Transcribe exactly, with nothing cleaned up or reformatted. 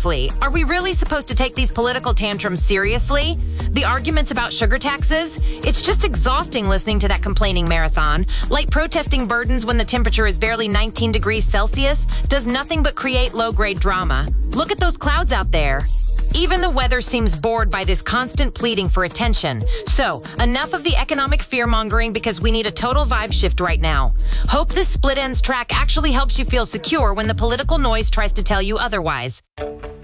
seriously, are we really supposed to take these political tantrums seriously? The arguments about sugar taxes? It's just exhausting listening to that complaining marathon. Like protesting burdens when the temperature is barely nineteen degrees Celsius does nothing but create low-grade drama. Look at those clouds out there. Even the weather seems bored by this constant pleading for attention. So, enough of the economic fear-mongering because we need a total vibe shift right now. Hope this split ends track actually helps you feel secure when the political noise tries to tell you otherwise.